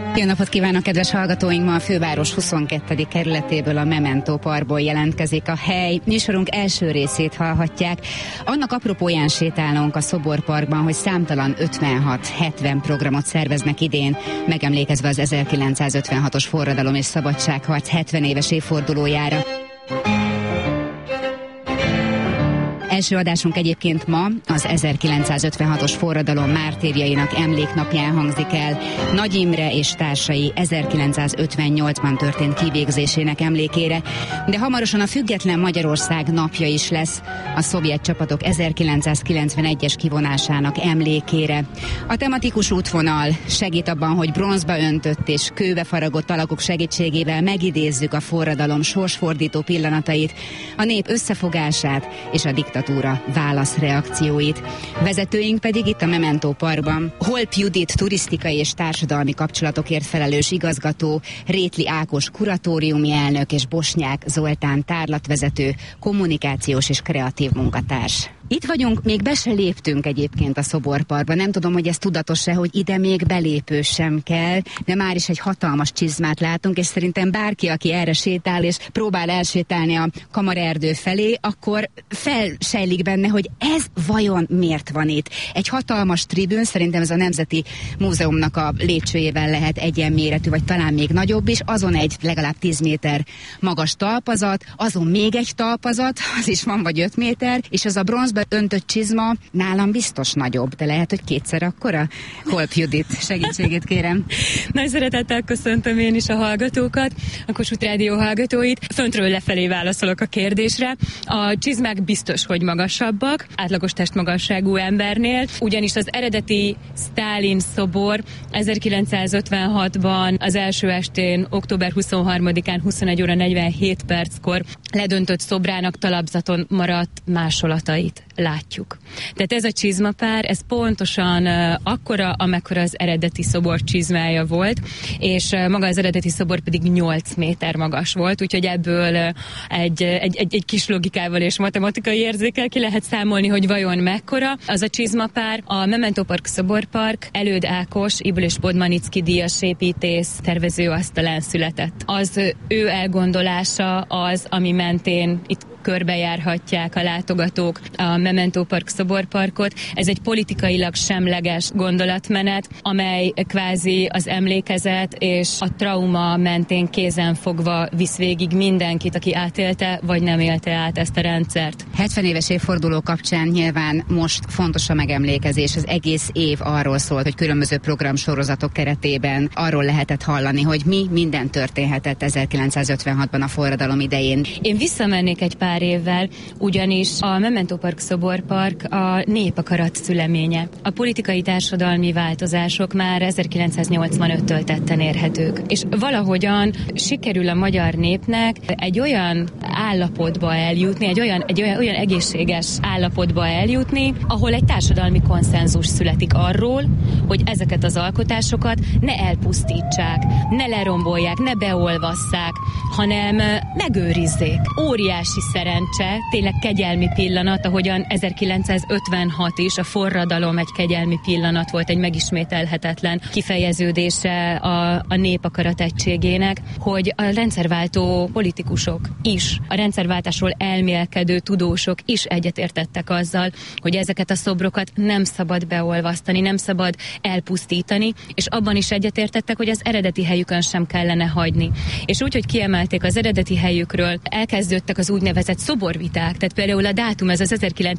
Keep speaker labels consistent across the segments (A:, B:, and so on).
A: Jó napot kívánok, kedves hallgatóink! Ma a főváros 22. kerületéből, a Memento Parkból jelentkezik a hely. Műsorunk első részét hallhatják. Annak apropóján sétálunk a Szoborparkban, hogy számtalan 56-70 programot szerveznek idén, megemlékezve az 1956-os forradalom és szabadságharc 70 éves évfordulójára. Első adásunk egyébként ma az 1956-os forradalom mártírjainak emléknapján hangzik el. Nagy Imre és társai 1958-ban történt kivégzésének emlékére, de hamarosan a független Magyarország napja is lesz, a szovjet csapatok 1991-es kivonásának emlékére. A tematikus útvonal segít abban, hogy bronzba öntött és kőbe faragott alakok segítségével megidézzük a forradalom sorsfordító pillanatait, a nép összefogását és a diktatúra válaszreakcióit. Vezetőink pedig itt a Memento Parkban Holp Judit turisztikai és társadalmi kapcsolatokért felelős igazgató, Rétli Ákos kuratóriumi elnök és Bosnyák Zoltán tárlatvezető, kommunikációs és kreatív munkatárs. Itt vagyunk, még be se léptünk egyébként a Szoborparkba. Nem tudom, hogy ez tudatos-e, hogy ide még belépő sem kell, de már is egy hatalmas csizmát látunk, és szerintem bárki, aki erre sétál és próbál elsétálni a Kamaraerdő felé, akkor felsejlik benne, hogy ez vajon miért van itt. Egy hatalmas tribűn, szerintem ez a Nemzeti Múzeumnak a lépcsőjével lehet egyenméretű, vagy talán még nagyobb is, azon egy legalább 10 méter magas talpazat, azon még egy talpazat, az is van vagy 5 méter, és az a bronzba öntött csizma nálam biztos nagyobb, de lehet, hogy kétszer akkora. Holp Judit, segítségét kérem.
B: Nagy szeretettel köszöntöm én is a hallgatókat, a Kossuth Rádió hallgatóit. Föntről lefelé válaszolok a kérdésre. A csizmák biztos, hogy magasabbak, átlagos testmagasságú embernél, ugyanis az eredeti Sztálin szobor 1956-ban az első estén, október 23-án 21 óra 47 perckor ledöntött szobrának talapzaton maradt másolatait látjuk. Tehát ez a csizmapár, ez pontosan akkora, amekkora az eredeti szobor csizmája volt, és maga az eredeti szobor pedig 8 méter magas volt, úgyhogy ebből egy kis logikával és matematikai érzékkel ki lehet számolni, hogy vajon mekkora az a csizmapár. A Memento Park Szoborpark Előd Ákos, Ybl és Podmanicki díjas építész tervezőasztalán született. Az ő elgondolása az, ami mentén itt körbejárhatják a látogatók a Memento Park Szoborparkot. Ez egy politikailag semleges gondolatmenet, amely kvázi az emlékezet és a trauma mentén kézenfogva visz végig mindenkit, aki átélte vagy nem élte át ezt a rendszert.
A: 70 éves évforduló kapcsán nyilván most fontos a megemlékezés. Az egész év arról szólt, hogy különböző programsorozatok keretében arról lehetett hallani, hogy mi minden történhetett 1956-ban a forradalom idején.
B: Én visszamennék egy pár évvel, ugyanis a Memento Park Szoborpark a népakarat szüleménye. A politikai társadalmi változások már 1985-től tetten érhetők. És valahogyan sikerül a magyar népnek egy olyan állapotba eljutni, egy olyan egészséges állapotba eljutni, ahol egy társadalmi konszenzus születik arról, hogy ezeket az alkotásokat ne elpusztítsák, ne lerombolják, ne beolvasszák, hanem megőrizzék. Óriási szerencse, tényleg kegyelmi pillanat, ahogyan 1956 is a forradalom egy kegyelmi pillanat volt, egy megismételhetetlen kifejeződése a népakarat egységének, hogy a rendszerváltó politikusok is, a rendszerváltásról elmélkedő tudósok is egyetértettek azzal, hogy ezeket a szobrokat nem szabad beolvasztani, nem szabad elpusztítani, és abban is egyetértettek, hogy az eredeti helyükön sem kellene hagyni. És úgy, hogy kiemelték az eredeti helyükről, elkezdődtek az úgynevezett szoborviták, tehát például a dátum, ez az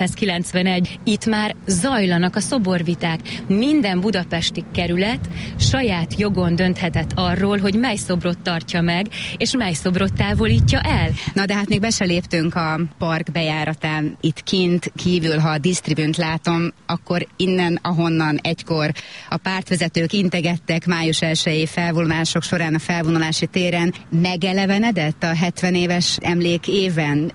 B: 1991, itt már zajlanak a szoborviták. Minden budapesti kerület saját jogon dönthetett arról, hogy mely szobrot tartja meg, és mely szobrot távolítja el.
A: Na de hát még be se léptünk a park bejáratán, itt kint, kívül, ha a disztribünt látom, akkor innen, ahonnan egykor a pártvezetők integettek május 1-i felvonulások során a felvonulási téren, megelevenedett a 70 éves emlék éven?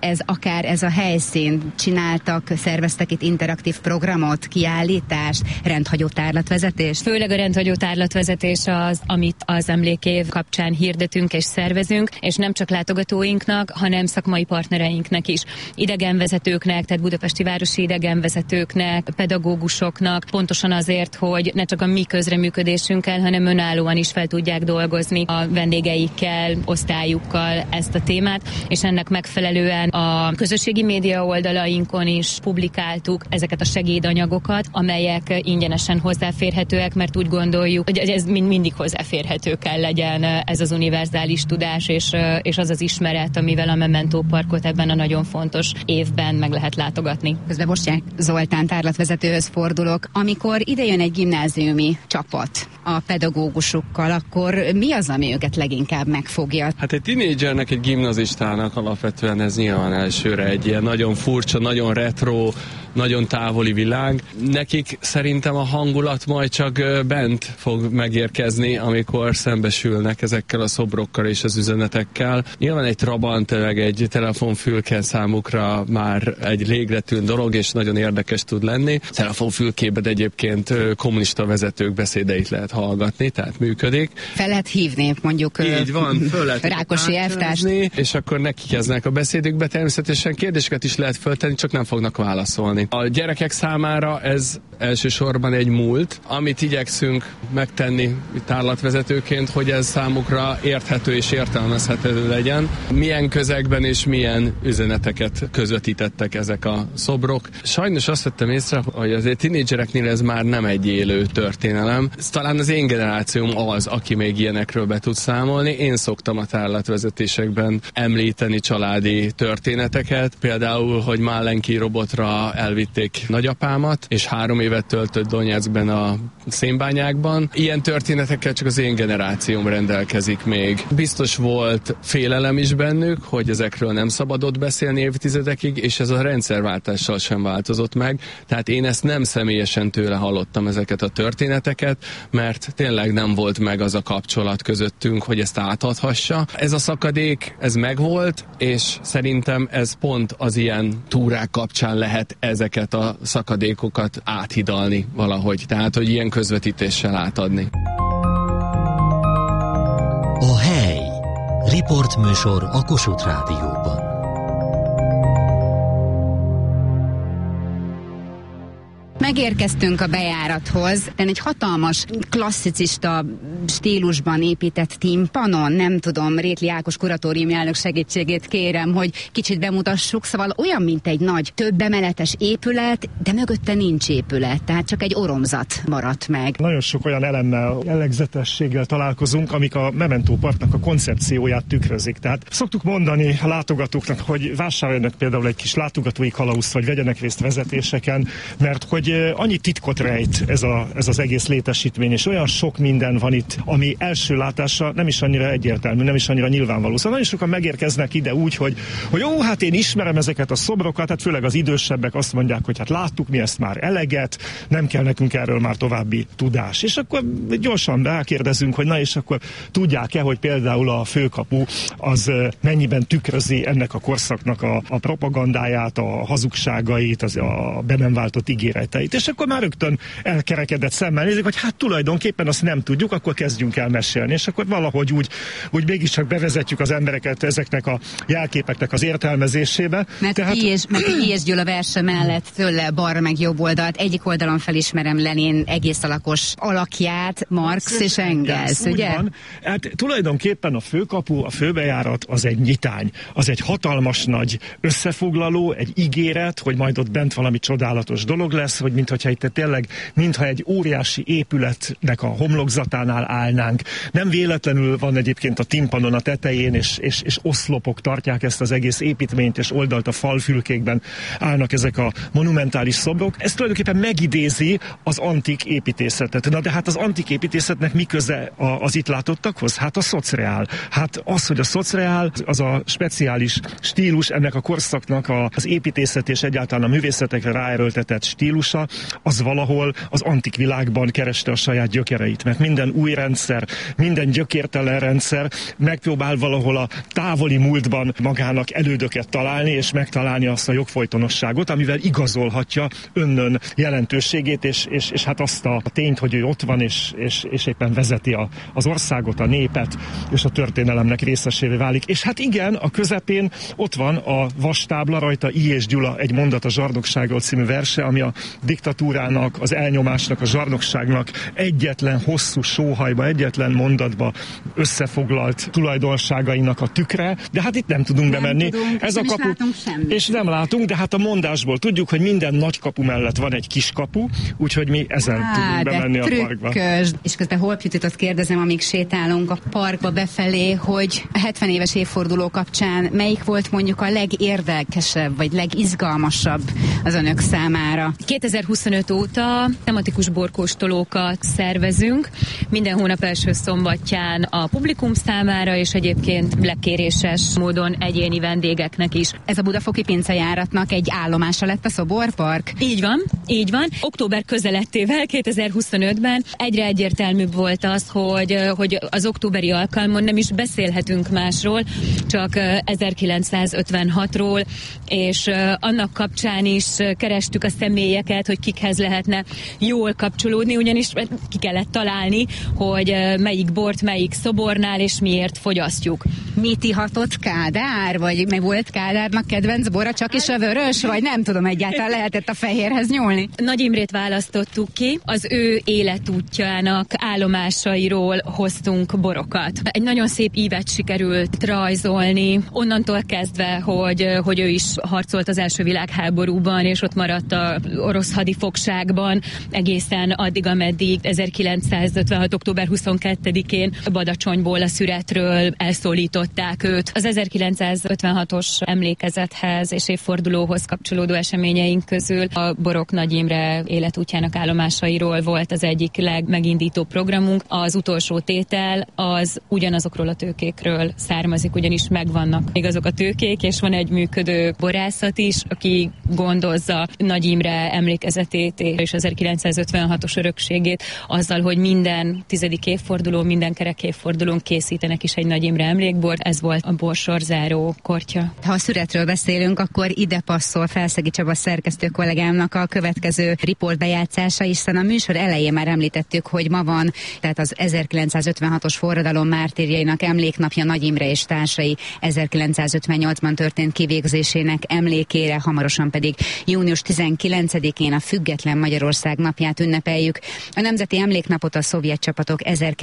A: ez akár ez a helyszín, szerveztek itt interaktív programot, kiállítást, rendhagyó tárlatvezetést?
B: Főleg a rendhagyó tárlatvezetés az, amit az emlékév kapcsán hirdetünk és szervezünk, és nem csak látogatóinknak, hanem szakmai partnereinknek is. Idegenvezetőknek, tehát budapesti városi idegenvezetőknek, pedagógusoknak, pontosan azért, hogy ne csak a mi közreműködésünkkel, hanem önállóan is fel tudják dolgozni a vendégeikkel, osztályukkal ezt a témát, és ennek megfelelően a közösségi média oldalainkon is publikáltuk ezeket a segédanyagokat, amelyek ingyenesen hozzáférhetőek, mert úgy gondoljuk, hogy ez mindig hozzáférhető kell legyen ez az univerzális tudás, és az az ismeret, amivel a Memento Parkot ebben a nagyon fontos évben meg lehet látogatni.
A: Közben Bosnyák Zoltán tárlatvezetőhöz fordulok. Amikor idejön egy gimnáziumi csapat a pedagógusokkal, akkor mi az, ami őket leginkább megfogja?
C: Hát egy tínédzsernek, egy gimnazistának alapvetően ez nyilván elsőre egy ilyen nagyon furcsa, nagyon retro, nagyon távoli világ. Nekik szerintem a hangulat majd csak bent fog megérkezni, amikor szembesülnek ezekkel a szobrokkal és az üzenetekkel. Nyilván egy Trabant, meg egy telefonfülke számukra már egy légretűn dolog, és nagyon érdekes tud lenni. Telefonfülkében egyébként kommunista vezetők beszédeit lehet hallgatni, tehát működik.
A: Fel lehet hívni, mondjuk
C: így van, föl lehet
A: Rákosi elvtárst.
C: És akkor neki kezdnek a beszédükbe, természetesen kérdéseket is lehet föltenni, csak nem fognak válaszolni. A gyerekek számára ez elsősorban egy múlt, amit igyekszünk megtenni tárlatvezetőként, hogy ez számukra érthető és értelmezhető legyen. Milyen közegben és milyen üzeneteket közvetítettek ezek a szobrok. Sajnos azt vettem észre, hogy azért tínédzsereknél ez már nem egy élő történelem. Talán az én generációm az, aki még ilyenekről be tud számolni. Én szoktam a tárlatvezetésekben említeni családi történeteket. Például, hogy Málenki robotra elvitték nagyapámat, és 3 évet töltött Donyeckben a szénbányákban. Ilyen történetekkel csak az én generációm rendelkezik még. Biztos volt félelem is bennük, hogy ezekről nem szabadott beszélni évtizedekig, és ez a rendszerváltással sem változott meg. Tehát én ezt nem személyesen tőle hallottam, ezeket a történeteket, mert tényleg nem volt meg az a kapcsolat közöttünk, hogy ezt átadhassa. Ez a szakadék, ez megvolt, és szerintem ez pont az ilyen túrák kapcsán lehet ezeket a szakadékokat áthidalni valahogy. Tehát, hogy ilyen közvetítéssel átadni.
D: A hely. Riportműsor a Kossuth Rádióban.
A: Megérkeztünk a bejárathoz, egy hatalmas klasszicista stílusban épített timpanon, nem tudom, Rétli Ákos kuratóriumi elnök segítségét kérem, hogy kicsit bemutassuk, szóval olyan, mint egy nagy, több emeletes épület, de mögötte nincs épület, tehát csak egy oromzat maradt meg.
E: Nagyon sok olyan elemmel, jellegzetességgel találkozunk, amik a Memento Parknak a koncepcióját tükrözik. Tehát szoktuk mondani a látogatóknak, hogy vásároljanak például egy kis látogatói kalauzt, vagy vegyenek részt vezetéseken, mert hogy annyi titkot rejt ez az egész létesítmény, és olyan sok minden van itt, ami első látásra nem is annyira egyértelmű, nem is annyira nyilvánvaló. Szóval nagyon sokan megérkeznek ide úgy, hogy ó, hát én ismerem ezeket a szobrokat, hát főleg az idősebbek azt mondják, hogy hát láttuk mi ezt már eleget, nem kell nekünk erről már további tudás. És akkor gyorsan rákérdezünk, hogy na és akkor tudják-e, hogy például a főkapu az mennyiben tükrözi ennek a korszaknak a propagandáját, a hazugságait, a be nem váltott ígéreteit. És akkor már rögtön elkerekedett szemmel nézik, hogy hát tulajdonképpen azt nem tudjuk, akkor kezdjünk el mesélni. És akkor valahogy úgy mégiscsak bevezetjük az embereket ezeknek a jelképeknek az értelmezésébe.
A: Mert I.S. Gyula verse mellett tőle balra meg jobb oldalt, egyik oldalon felismerem Lenin egész alakos alakját, Marx és Engels, ugye?
E: Van. Hát tulajdonképpen a főkapu, a főbejárat az egy nyitány, az egy hatalmas nagy összefoglaló, egy ígéret, hogy majd ott bent valami csodálatos dolog lesz, hogy mintha itt tényleg, mintha egy óriási épületnek a homlokzatánál állnánk. Nem véletlenül van egyébként a timpanon a tetején, és oszlopok tartják ezt az egész építményt, és oldalt a falfülkékben állnak ezek a monumentális szobrok. Ez tulajdonképpen megidézi az antik építészetet. Na de hát az antik építészetnek mi köze az itt látottakhoz? Hát a szocreál. Hát az, hogy a szocreál, az a speciális stílus ennek a korszaknak az építészet és egyáltalán a művészetekre ráerőltetett stílusa, óta, az valahol az antik világban kereste a saját gyökereit, mert minden új rendszer, minden gyökértelen rendszer megpróbál valahol a távoli múltban magának elődöket találni, és megtalálni azt a jogfolytonosságot, amivel igazolhatja önnön jelentőségét, és hát azt a tényt, hogy ő ott van, és éppen vezeti az országot, a népet, és a történelemnek részesévé válik. És hát igen, a közepén ott van a vastábla, rajta I. és Gyula egy mondat a zsarnokságról című verse, ami a diktatúrának, az elnyomásnak, a zsarnokságnak egyetlen hosszú sóhajba, egyetlen mondatba összefoglalt tulajdonságainak a tükre, de hát itt nem tudunk bemenni. Ez a kapu, és nem látunk, de hát a mondásból tudjuk, hogy minden nagy kapu mellett van egy kis kapu, úgyhogy mi ezen tudunk bemenni a parkba.
A: És közben Holpjutit kérdezem, amíg sétálunk a parkba befelé, hogy a 70 éves évforduló kapcsán melyik volt mondjuk a legérdekesebb, vagy legizgalmasabb az önök számára?
B: 2025 óta tematikus borkóstolókat szervezünk, minden hónap első szombatján a publikum számára, és egyébként lekéréses módon egyéni vendégeknek is.
A: Ez a budafoki pincejáratnak egy állomása lett a szoborpark?
B: Így van. Október közelettével 2025-ben egyre egyértelműbb volt az, hogy az októberi alkalmon nem is beszélhetünk másról, csak 1956-ról, és annak kapcsán is kerestük a személyeket, hogy kikhez lehetne jól kapcsolódni, ugyanis ki kellett találni, hogy melyik bort, melyik szobornál, és miért fogyasztjuk.
A: Mit ihatott Kádár? Vagy meg volt Kádárnak kedvenc bora, csak is a vörös? Vagy nem tudom, egyáltalán lehetett a fehérhez nyúlni?
B: Nagy Imrét választottuk ki, az ő életútjának állomásairól hoztunk borokat. Egy nagyon szép ívet sikerült rajzolni, onnantól kezdve, hogy ő is harcolt az első világháborúban, és ott maradt az orosz hadifogságban egészen addig, ameddig 1956. október 22-én Badacsonyból, a Szüretről elszólították őt. Az 1956-os emlékezethez és évfordulóhoz kapcsolódó eseményeink közül a Borok Nagy Imre életútjának állomásairól volt az egyik legmegindító programunk. Az utolsó tétel az ugyanazokról a tőkékről származik, ugyanis megvannak még azok a tőkék, és van egy működő borászat is, aki gondozza Nagy Imre emlékezetét és 1956-os örökségét azzal, hogy minden 10. évforduló, minden kerek évfordulón készítenek is egy Nagy Imre emlékbort. Ez volt a borsorzáró kortya.
A: Ha a Szüretről beszélünk, akkor ide passzol Felszegi Csaba szerkesztő kollégámnak a következő riportbejátszása, hiszen a műsor elején már említettük, hogy ma van, tehát az 1956-os forradalom mártírjainak emléknapja, Nagy Imre és társai 1958-ban történt kivégzésének emlékére, hamarosan pedig június 19-én a Független Magyarország napját ünnepeljük. A Nemzeti Emléknapot a szovjet csapatok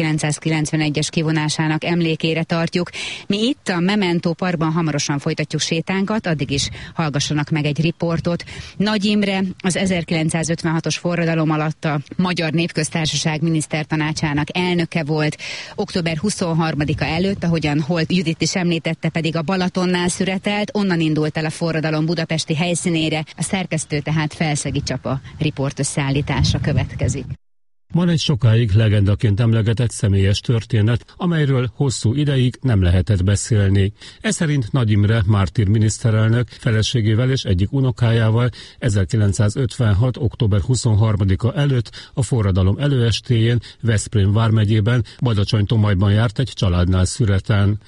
A: 1991-es kivonásának emlékére tartjuk. Mi itt a Memento Parkban hamarosan folytatjuk sétánkat, addig is hallgassanak meg egy riportot. Nagy Imre az 1956-os forradalom alatt a Magyar Népköztársaság minisztertanácsának elnöke volt. Október 23-a előtt, ahogyan Holt Judit is említette, pedig a Balatonnál szüretelt, onnan indult el a forradalom budapesti helyszínére. A szerkesztő tehát Felszegi Csaba riportösszeállítása következik.
F: Van egy sokáig legendaként emlegetett személyes történet, amelyről hosszú ideig nem lehetett beszélni. Ez szerint Nagy Imre mártír miniszterelnök feleségével és egyik unokájával 1956. október 23-a előtt a forradalom előestéjén Veszprém vármegyében Badacsony-Tomajban járt egy családnál Szüreten.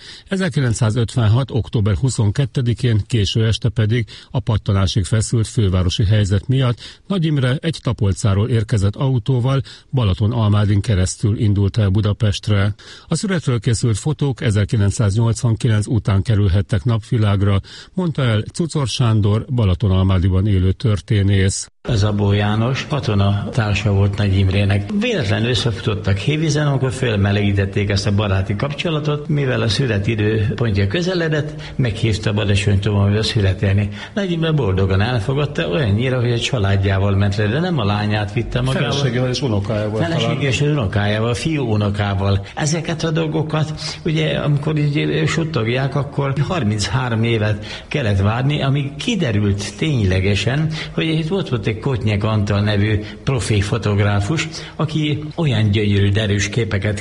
F: 1956. október 22-én késő este pedig a pattanásig feszült fővárosi helyzet miatt Nagy Imre egy Tapolcáról érkezett autóval Balatonalmádin keresztül indult el Budapestre. A Szüretről készült fotók 1989 után kerülhettek napvilágra, mondta el Cucor Sándor, Balatonalmádiban élő történész.
G: Zabó János katona társa volt Nagy Imrének. Véletlenül összefutottak Hévízen, amikor fölmelegítették ezt a baráti kapcsolatot, mivel a szület időpontja közeledett, meghívta Badacsony-Tomayba születelni. Nagy Imre boldogan elfogadta, olyannyira, hogy a családjával ment le, de nem a lányát vitte magával.
F: Feleségével és unokájával.
G: Feleségével és unokájával, fiú unokával. Ezeket a dolgokat, ugye, amikor így suttogják, akkor 33 évet kellett várni, amíg kiderült ténylegesen, hogy itt volt egy Kotnyek Antal nevű profi fotográfus, aki olyan gyönyörű, derűs képeket